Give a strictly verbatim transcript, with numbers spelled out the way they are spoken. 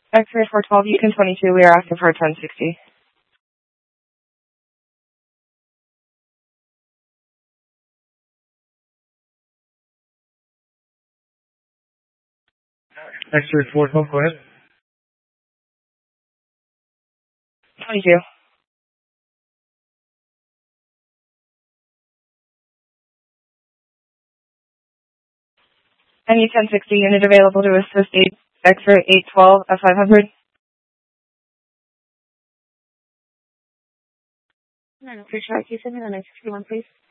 X-ray four twelve, Yukon twenty-two, we are active for ten sixty. X-ray four twelve, go ahead. twenty-two. Any ten sixty unit available to assist eight, X-ray eight twelve at five hundred? No, no, for sure. Can you send me the nine sixty-one, please?